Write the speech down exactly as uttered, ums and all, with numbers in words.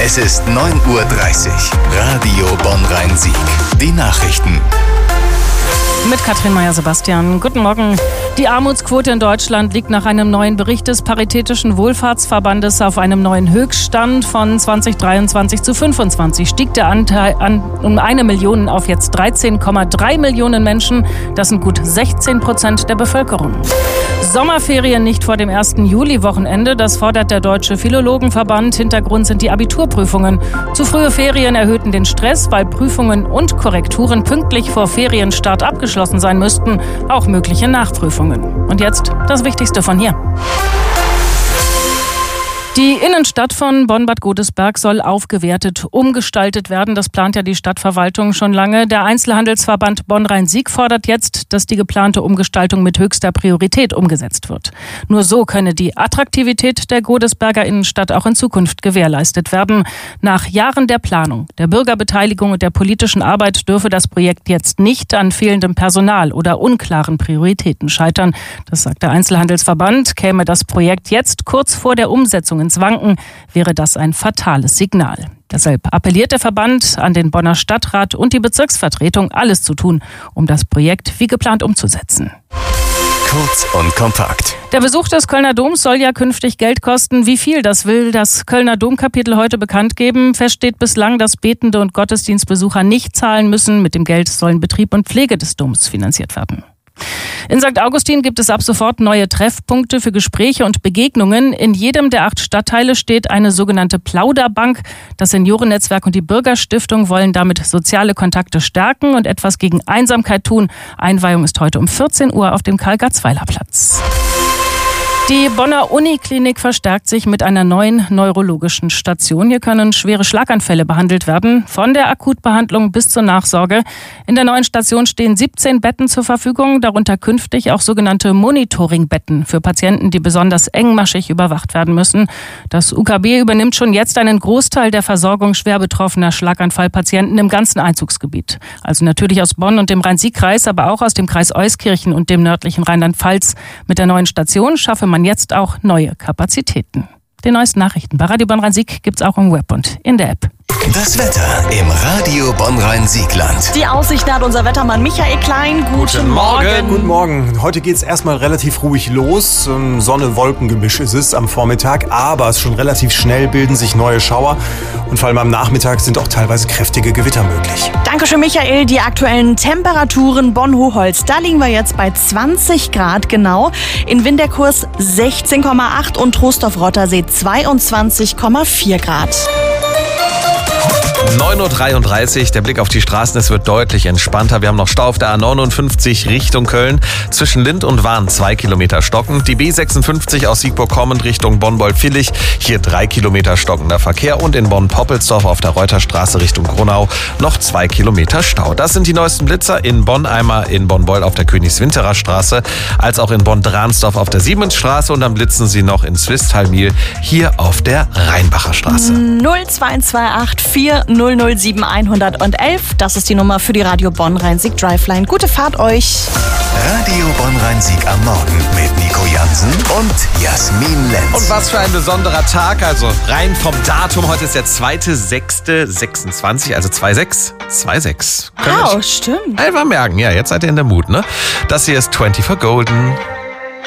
Es ist neun Uhr dreißig. Radio Bonn-Rhein-Sieg. Die Nachrichten. Mit Katrin Meyer-Sebastian. Guten Morgen. Die Armutsquote in Deutschland liegt nach einem neuen Bericht des Paritätischen Wohlfahrtsverbandes auf einem neuen Höchststand. Von zwanzig dreiundzwanzig zu fünfundzwanzig stieg der Anteil an um eine Million auf jetzt dreizehn Komma drei Millionen Menschen. Das sind gut sechzehn Prozent der Bevölkerung. Sommerferien nicht vor dem ersten Juli-Wochenende. Das fordert der Deutsche Philologenverband. Hintergrund sind die Abiturprüfungen. Zu frühe Ferien erhöhten den Stress, weil Prüfungen und Korrekturen pünktlich vor Ferienstart abgeschlossen sein müssten. Auch mögliche Nachprüfungen. Und jetzt das Wichtigste von hier. Die Innenstadt von Bonn-Bad Godesberg soll aufgewertet, umgestaltet werden. Das plant ja die Stadtverwaltung schon lange. Der Einzelhandelsverband Bonn-Rhein-Sieg fordert jetzt, dass die geplante Umgestaltung mit höchster Priorität umgesetzt wird. Nur so könne die Attraktivität der Godesberger Innenstadt auch in Zukunft gewährleistet werden. Nach Jahren der Planung, der Bürgerbeteiligung und der politischen Arbeit dürfe das Projekt jetzt nicht an fehlendem Personal oder unklaren Prioritäten scheitern. Das sagt der Einzelhandelsverband. Käme das Projekt jetzt kurz vor der Umsetzung ins Wanken, wäre das ein fatales Signal. Deshalb appelliert der Verband an den Bonner Stadtrat und die Bezirksvertretung, alles zu tun, um das Projekt wie geplant umzusetzen. Kurz und kompakt. Der Besuch des Kölner Doms soll ja künftig Geld kosten. Wie viel, das will das Kölner Domkapitel heute bekannt geben. Fest steht bislang, dass Betende und Gottesdienstbesucher nicht zahlen müssen. Mit dem Geld sollen Betrieb und Pflege des Doms finanziert werden. In Sankt Augustin gibt es ab sofort neue Treffpunkte für Gespräche und Begegnungen. In jedem der acht Stadtteile steht eine sogenannte Plauderbank. Das Seniorennetzwerk und die Bürgerstiftung wollen damit soziale Kontakte stärken und etwas gegen Einsamkeit tun. Einweihung ist heute um vierzehn Uhr auf dem Karl-Gatzweiler-Platz. Die Bonner Uniklinik verstärkt sich mit einer neuen neurologischen Station. Hier können schwere Schlaganfälle behandelt werden, von der Akutbehandlung bis zur Nachsorge. In der neuen Station stehen siebzehn Betten zur Verfügung, darunter künftig auch sogenannte Monitoringbetten für Patienten, die besonders engmaschig überwacht werden müssen. Das U K B übernimmt schon jetzt einen Großteil der Versorgung schwer betroffener Schlaganfallpatienten im ganzen Einzugsgebiet. Also natürlich aus Bonn und dem Rhein-Sieg-Kreis, aber auch aus dem Kreis Euskirchen und dem nördlichen Rheinland-Pfalz. Mit der neuen Station schaffe man jetzt auch neue Kapazitäten. Die neuesten Nachrichten bei Radio Bonn-Rhein-Sieg gibt's auch im Web und in der App. Das Wetter im Radio Bonn-Rhein-Siegland. Die Aussicht hat unser Wettermann Michael Klein. Guten, Guten Morgen. Morgen. Guten Morgen. Heute geht es erstmal relativ ruhig los. Sonne-Wolken-Gemisch ist es am Vormittag, aber es schon relativ schnell bilden sich neue Schauer und vor allem am Nachmittag sind auch teilweise kräftige Gewitter möglich. Dankeschön, Michael. Die aktuellen Temperaturen Bonn-Hochholz, da liegen wir jetzt bei zwanzig Grad genau. In Winterkurs sechzehn Komma acht und Trostorf-Rottersee zweiundzwanzig Komma vier Grad. neun Uhr dreiunddreißig, der Blick auf die Straßen, es wird deutlich entspannter. Wir haben noch Stau auf der A neunundfünfzig Richtung Köln. Zwischen Lind und Wahn zwei Kilometer stockend. Die B sechsundfünfzig aus Siegburg kommend Richtung Bonn-Bold-Villich. Hier drei Kilometer stockender Verkehr. Und in Bonn-Poppelsdorf auf der Reuterstraße Richtung Gronau noch zwei Kilometer Stau. Das sind die neuesten Blitzer in Bonn. Einmal in Bonn-Bold auf der Königswinterer Straße, als auch in Bonn-Dransdorf auf der Siemensstraße. Und dann blitzen sie noch in Swisthalmil hier auf der Rheinbacher Straße. null zwei zwei acht vier null null sieben eins eins eins. Das ist die Nummer für die Radio Bonn-Rhein-Sieg Driveline. Gute Fahrt euch. Radio Bonn-Rhein-Sieg am Morgen mit Nico Jansen und Jasmin Lenz. Und was für ein besonderer Tag, also rein vom Datum. Heute ist der zweiter sechster sechsundzwanzig, also zwei sechs zwei sechs. Wow, stimmt. Einfach merken, ja, jetzt seid ihr in der Mut, ne? Das hier ist vierundzwanzig Golden.